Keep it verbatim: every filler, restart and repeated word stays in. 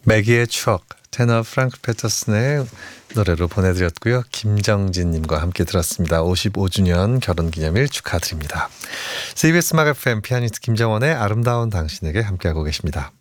매기의 추억, 테너 프랑크 패터슨의 노래로 보내드렸고요. 김정진님과 함께 들었습니다. 오십오 주년 결혼기념일 축하드립니다. 씨비에스 음악 에프엠 피아니스트 김정원의 아름다운 당신에게 함께하고 계십니다.